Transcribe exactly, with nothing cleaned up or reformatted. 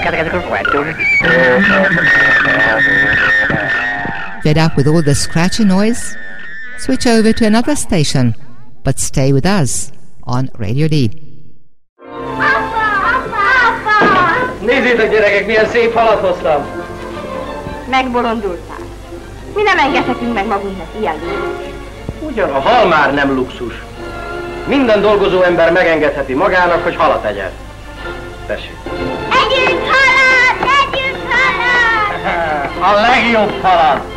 Fed up with all the scratchy noise? Switch over to another station, but stay with us on Radio D. Apa! Apa! Apa! Nézzétek, gyerekek, milyen szép halat hoztam! Megbolondultál. Mi nem engedhetünk meg magunknak ilyen luxus. Ugyan a hal már nem luxus. Minden dolgozó ember megengedheti magának, hogy halat egyen. Tessék. Együnk halat! Együnk halat! A legjobb halat!